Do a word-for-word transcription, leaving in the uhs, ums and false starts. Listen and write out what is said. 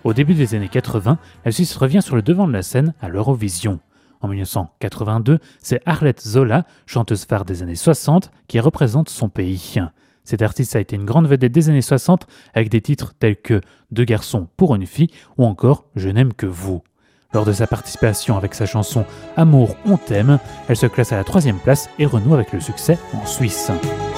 Au début des années quatre-vingts, la Suisse revient sur le devant de la scène à l'Eurovision. En dix-neuf cent quatre-vingt-deux, c'est Arlette Zola, chanteuse phare des années soixante, qui représente son pays. Cet artiste a été une grande vedette des années soixante avec des titres tels que « Deux garçons pour une fille » ou encore « Je n'aime que vous ». Lors de sa participation avec sa chanson « Amour, on t'aime », elle se classe à la troisième place et renoue avec le succès en Suisse.